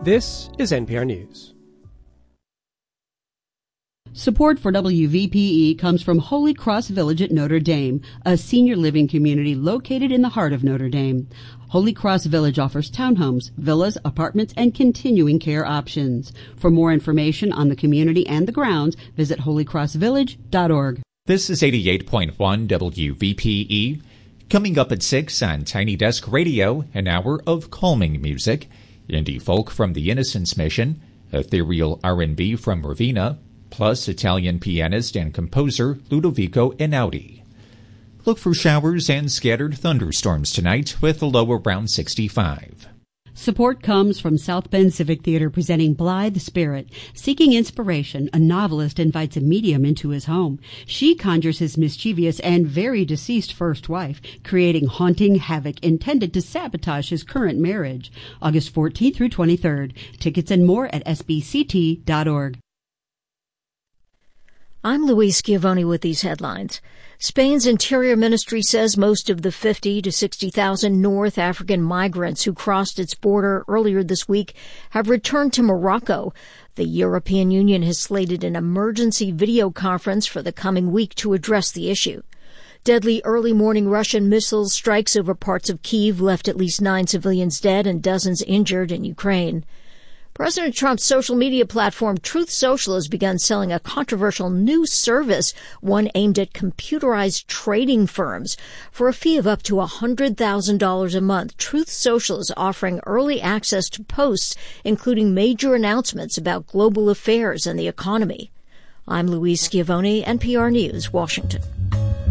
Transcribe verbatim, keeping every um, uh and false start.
This is N P R News. Support for W V P E comes from Holy Cross Village at Notre Dame, a senior living community located in the heart of Notre Dame. Holy Cross Village offers townhomes, villas, apartments, and continuing care options. For more information on the community and the grounds, visit holy cross village dot org. This is eighty-eight point one W V P E. Coming up at six on Tiny Desk Radio, an hour of calming music, indie folk from the Innocence Mission, ethereal R and B from Ravina, plus Italian pianist and composer Ludovico Einaudi. Look for showers and scattered thunderstorms tonight with a low around sixty-five. Support comes from South Bend Civic Theater presenting Blithe Spirit. Seeking inspiration, a novelist invites a medium into his home. She conjures his mischievous and very deceased first wife, creating haunting havoc intended to sabotage his current marriage. August fourteenth through twenty-third. Tickets and more at s b c t dot org. I'm Louise Schiavone with these headlines. Spain's Interior Ministry says most of the fifty to sixty thousand North African migrants who crossed its border earlier this week have returned to Morocco. The European Union has slated an emergency video conference for the coming week to address the issue. Deadly early morning Russian missile strikes over parts of Kyiv left at least nine civilians dead and dozens injured in Ukraine. President Trump's social media platform Truth Social has begun selling a controversial new service, one aimed at computerized trading firms. For a fee of up to one hundred thousand dollars a month, Truth Social is offering early access to posts, including major announcements about global affairs and the economy. I'm Louise Schiavone, N P R News, Washington.